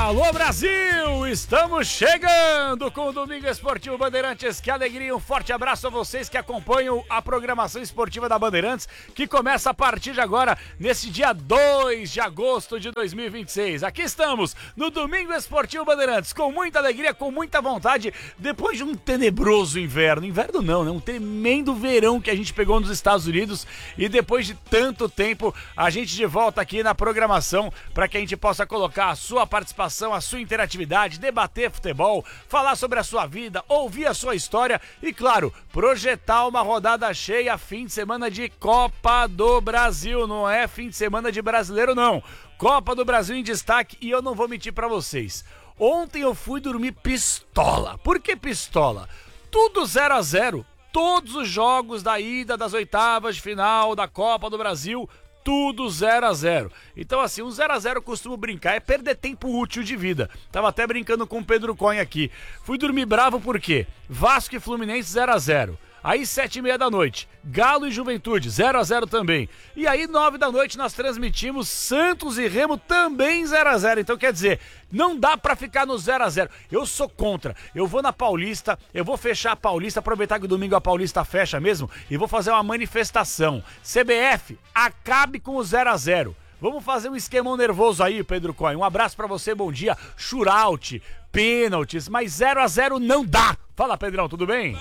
Alô Brasil, estamos chegando com o Domingo Esportivo Bandeirantes. Que alegria, um forte abraço a vocês que acompanham a programação esportiva da Bandeirantes, que começa a partir de agora, nesse dia 2 de agosto de 2026. Aqui estamos no Domingo Esportivo Bandeirantes, com muita alegria, com muita vontade, depois de um tenebroso inverno não, né? Um tremendo verão que a gente pegou nos Estados Unidos, e depois de tanto tempo, a gente de volta aqui na programação para que a gente possa colocar a sua participação, a sua interatividade, debater futebol, falar sobre a sua vida, ouvir a sua história e, claro, projetar uma rodada cheia, fim de semana de Copa do Brasil. Não é fim de semana de brasileiro, não. Copa do Brasil em destaque, e eu não vou mentir pra vocês. Ontem eu fui dormir pistola. Por que pistola? Tudo 0-0. Todos os jogos da ida das oitavas de final da Copa do Brasil, tudo 0-0. Então, assim, um 0-0 eu costumo brincar, é perder tempo útil de vida. Tava até brincando com o Pedro Coin aqui. Fui dormir bravo por quê? Vasco e Fluminense 0-0. Aí 7h30 da noite, Galo e Juventude, 0-0 também. E aí 9 da noite nós transmitimos Santos e Remo também 0-0. Então quer dizer, não dá pra ficar no 0-0. Eu sou contra. Eu vou na Paulista, eu vou fechar a Paulista, aproveitar que o domingo a Paulista fecha mesmo, e vou fazer uma manifestação. CBF, acabe com o 0-0. Vamos fazer um esquemão nervoso aí, Pedro Coin. Um abraço pra você, bom dia. Shootout, pênaltis, mas 0-0 não dá. Fala, Pedrão, tudo bem?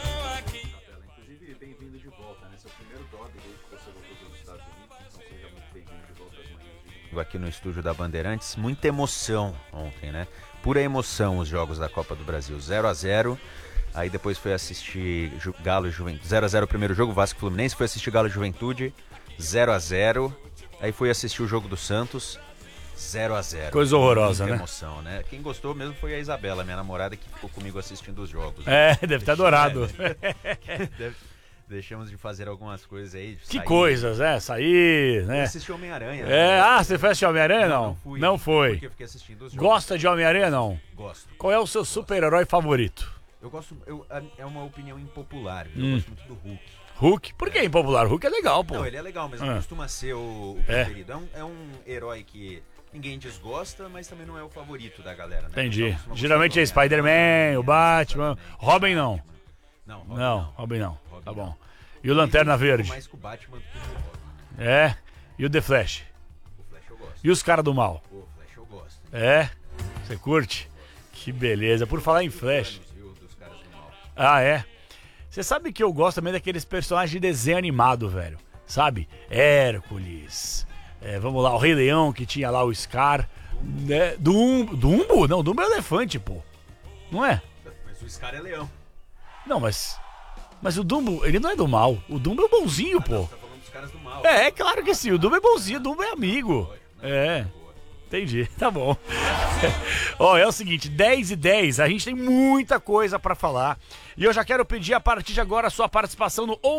Aqui no estúdio da Bandeirantes, muita emoção ontem, né? Pura emoção os jogos da Copa do Brasil, 0-0, aí depois foi assistir Galo e Juventude, 0-0 o primeiro jogo, Vasco e Fluminense, foi assistir Galo e Juventude, 0-0, aí foi assistir o jogo do Santos, 0-0. Coisa horrorosa, muita né? Emoção, né? Quem gostou mesmo foi a Isabela, minha namorada, que ficou comigo assistindo os jogos. Né? Deve ter adorado. Deixamos de fazer algumas coisas aí. Que sair. Coisas, sair, né? Eu assisti Homem-Aranha. Você foi assistir Homem-Aranha, não? Fui. Não foi. Porque eu fiquei assistindo os jogos. Gosta de Homem-Aranha, não? Gosto. Qual é o seu super-herói favorito? Eu gosto, é uma opinião impopular, eu gosto muito do Hulk. Hulk? Por que impopular? Hulk é legal, pô. Não, ele é legal, mas não costuma ser o preferido. É um herói que ninguém desgosta, mas também não é o favorito da galera, né? Entendi. Geralmente é Spider-Man, o Batman. Robin não. Não, Robin não. Tá bom. E o Lanterna Verde? Mais com o Batman do que com o Robin. É. E o The Flash? O Flash eu gosto. E os caras do mal? O Flash eu gosto. É? Você curte? Que beleza. Por falar em Flash. Dos caras do mal. Ah, é? Você sabe que eu gosto também daqueles personagens de desenho animado, velho. Sabe? Hércules. Vamos lá, o Rei Leão, que tinha lá o Scar. Dumbo? Não, Dumbo é elefante, pô. Não é? Mas o Scar é leão. Não, mas o Dumbo, ele não é do mal. O Dumbo é o bonzinho, pô. Você tá falando dos caras do mal. É claro que sim. O Dumbo é bonzinho, o Dumbo é amigo. Entendi. Tá bom. É o seguinte, 10h10, a gente tem muita coisa pra falar. E eu já quero pedir a partir de agora a sua participação no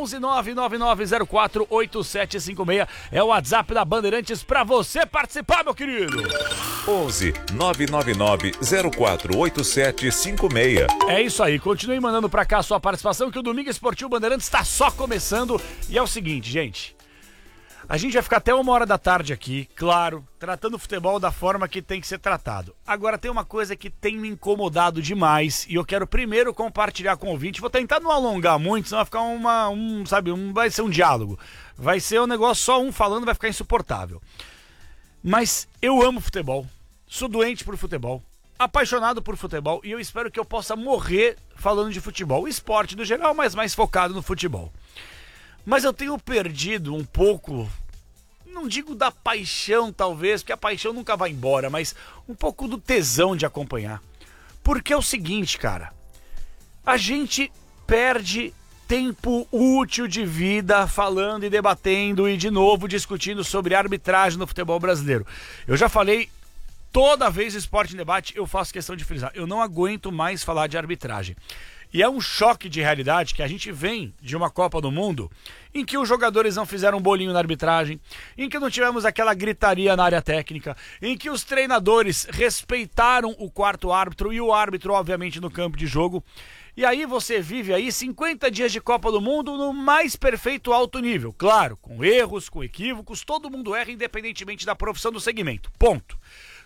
11999048756. É o WhatsApp da Bandeirantes pra você participar, meu querido. 11999048756. É isso aí, continue mandando pra cá a sua participação, que o Domingo Esportivo Bandeirantes está só começando. E é o seguinte, gente, a gente vai ficar até 1h da tarde aqui, claro, tratando o futebol da forma que tem que ser tratado. Agora tem uma coisa que tem me incomodado demais e eu quero primeiro compartilhar com o ouvinte. Vou tentar não alongar muito, senão vai ficar vai ser um diálogo. Vai ser um negócio só um falando, vai ficar insuportável. Mas eu amo futebol, sou doente por futebol, apaixonado por futebol, e eu espero que eu possa morrer falando de futebol, esporte no geral, mas mais focado no futebol. Mas eu tenho perdido um pouco, não digo da paixão talvez, porque a paixão nunca vai embora, mas um pouco do tesão de acompanhar. Porque é o seguinte, cara, a gente perde tempo útil de vida falando e debatendo e de novo discutindo sobre arbitragem no futebol brasileiro. Eu já falei, toda vez o Esporte em Debate eu faço questão de frisar, eu não aguento mais falar de arbitragem. E é um choque de realidade que a gente vem de uma Copa do Mundo em que os jogadores não fizeram um bolinho na arbitragem, em que não tivemos aquela gritaria na área técnica, em que os treinadores respeitaram o quarto árbitro e o árbitro, obviamente, no campo de jogo. E aí você vive aí 50 dias de Copa do Mundo no mais perfeito alto nível. Claro, com erros, com equívocos, todo mundo erra independentemente da profissão do segmento. Ponto.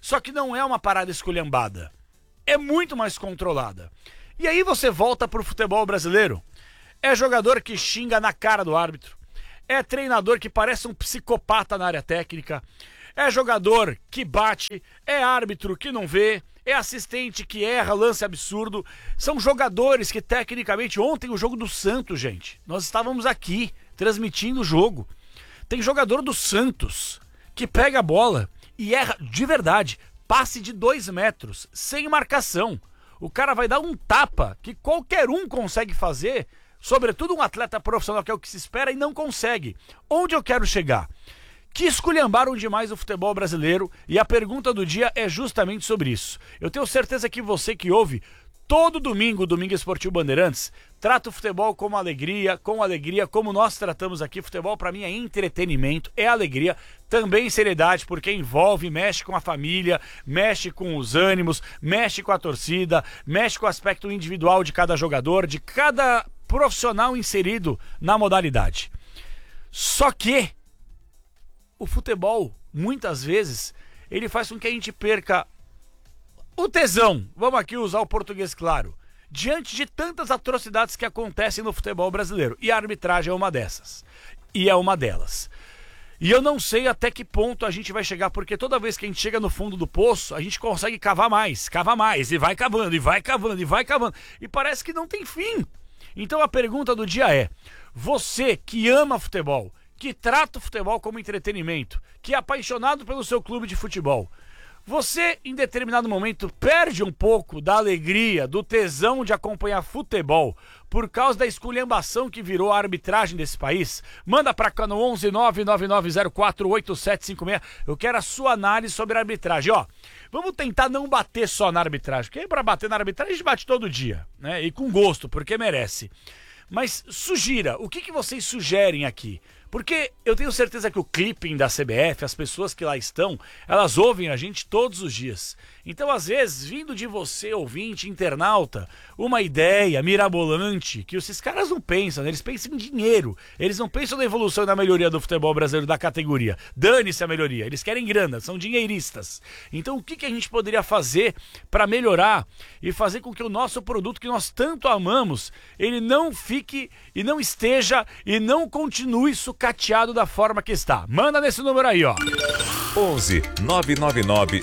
Só que não é uma parada esculhambada. É muito mais controlada. E aí você volta pro futebol brasileiro. É jogador que xinga na cara do árbitro. É treinador que parece um psicopata na área técnica. É jogador que bate. É árbitro que não vê. É assistente que erra lance absurdo. São jogadores que tecnicamente... Ontem o jogo do Santos, gente. Nós estávamos aqui transmitindo o jogo. Tem jogador do Santos que pega a bola e erra de verdade. Passe de 2 metros, sem marcação. O cara vai dar um tapa que qualquer um consegue fazer, sobretudo um atleta profissional, que é o que se espera, e não consegue. Onde eu quero chegar? Que esculhambaram demais o futebol brasileiro, e a pergunta do dia é justamente sobre isso. Eu tenho certeza que você que ouve todo domingo, Domingo Esportivo Bandeirantes, trata o futebol como alegria, como nós tratamos aqui. Futebol pra mim é entretenimento, é alegria, também seriedade, porque envolve, mexe com a família, mexe com os ânimos, mexe com a torcida, mexe com o aspecto individual de cada jogador, de cada profissional inserido na modalidade. Só que o futebol, muitas vezes, ele faz com que a gente perca o tesão, vamos aqui usar o português claro, diante de tantas atrocidades que acontecem no futebol brasileiro. E a arbitragem é uma dessas. E é uma delas. E eu não sei até que ponto a gente vai chegar, porque toda vez que a gente chega no fundo do poço, a gente consegue cavar mais, e vai cavando, e vai cavando, e vai cavando. E parece que não tem fim. Então a pergunta do dia é: você que ama futebol, que trata o futebol como entretenimento, que é apaixonado pelo seu clube de futebol, você, em determinado momento, perde um pouco da alegria, do tesão de acompanhar futebol por causa da esculhambação que virou a arbitragem desse país? Manda pra cá no 11 99904 8756. Eu quero a sua análise sobre a arbitragem. Ó, vamos tentar não bater só na arbitragem, porque pra bater na arbitragem a gente bate todo dia, né? E com gosto, porque merece. Mas sugira, o que vocês sugerem aqui? Porque eu tenho certeza que o clipping da CBF, as pessoas que lá estão, elas ouvem a gente todos os dias. Então, às vezes, vindo de você, ouvinte, internauta, uma ideia mirabolante, que esses caras não pensam, né? Eles pensam em dinheiro. Eles não pensam na evolução e na melhoria do futebol brasileiro da categoria. Dane-se a melhoria. Eles querem grana, são dinheiristas. Então, o que a gente poderia fazer para melhorar e fazer com que o nosso produto, que nós tanto amamos, ele não fique e não esteja e não continue sucateado da forma que está? Manda nesse número aí, ó. 11 999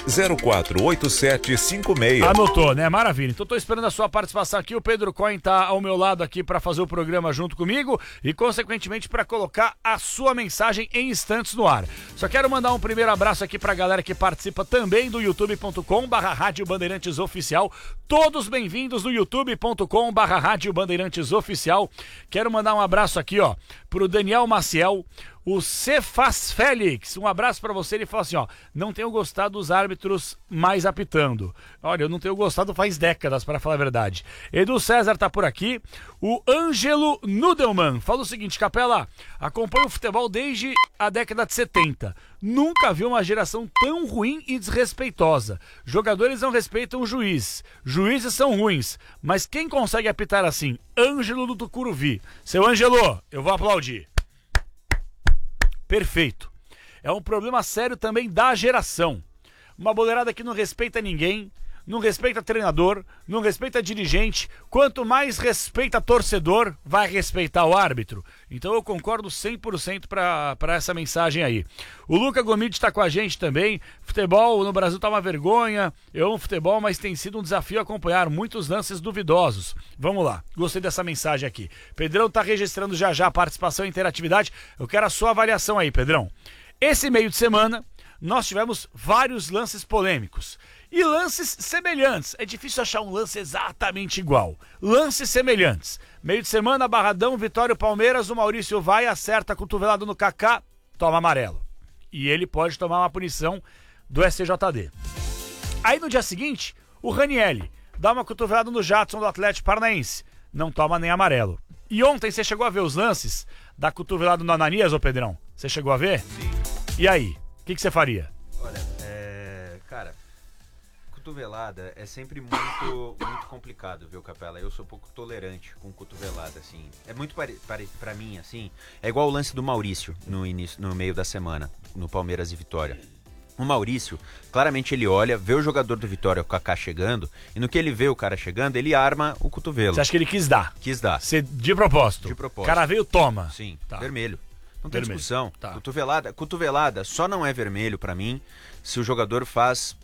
048756. Anotou, né? Maravilha. Então tô esperando a sua participação aqui. O Pedro Coin tá ao meu lado aqui para fazer o programa junto comigo e, consequentemente, para colocar a sua mensagem em instantes no ar. Só quero mandar um primeiro abraço aqui pra galera que participa também do youtube.com/Rádio Bandeirantes Oficial. Todos bem-vindos no youtube.com/Rádio Bandeirantes Oficial. Quero mandar um abraço aqui, ó, pro Daniel Maciel, o Cefas Félix, um abraço pra você. Ele fala assim, ó: não tenho gostado dos árbitros mais apitando. Olha, eu não tenho gostado faz décadas, para falar a verdade. Edu César tá por aqui. O Ângelo Nudelman fala o seguinte: Capela, acompanho o futebol desde a década de 70. Nunca vi uma geração tão ruim e desrespeitosa. Jogadores não respeitam o juiz. Juízes são ruins. Mas quem consegue apitar assim? Ângelo do Tucuruvi. Seu Ângelo, eu vou aplaudir. Perfeito. É um problema sério também da geração. Uma boleirada que não respeita ninguém, não respeita treinador, não respeita dirigente. Quanto mais respeita torcedor, vai respeitar o árbitro. Então eu concordo 100% para essa mensagem aí. O Luca Gomide está com a gente também. Futebol no Brasil tá uma vergonha. Eu amo futebol, mas tem sido um desafio acompanhar muitos lances duvidosos. Vamos lá, gostei dessa mensagem aqui. Pedrão tá registrando já a participação e interatividade. Eu quero a sua avaliação aí, Pedrão. Esse meio de semana nós tivemos vários lances polêmicos e lances semelhantes. É difícil achar um lance exatamente igual. Lances semelhantes. Meio de semana, Barradão, Vitória, Palmeiras, o Maurício vai, acerta a cotovelada no Kaká, toma amarelo. E ele pode tomar uma punição do STJD. Aí no dia seguinte, o Ranielli dá uma cotovelada no Jadson do Atlético Paranaense, não toma nem amarelo. E ontem você chegou a ver os lances da cotovelada no Ananias, ô Pedrão? Você chegou a ver? Sim. E aí? O que você faria? Olha, cara, cotovelada é sempre muito complicado, viu, Capela? Eu sou um pouco tolerante com cotovelada, assim. É muito pra mim, assim, é igual o lance do Maurício no meio da semana, no Palmeiras e Vitória. O Maurício, claramente ele olha, vê o jogador do Vitória, o Kaká, chegando, e no que ele vê o cara chegando, ele arma o cotovelo. Você acha que ele quis dar? Quis dar. De propósito? De propósito. O cara veio, toma. Sim, Tá. vermelho. Não tem Vermelho. discussão. Tá. Cotovelada só não é vermelho pra mim se o jogador faz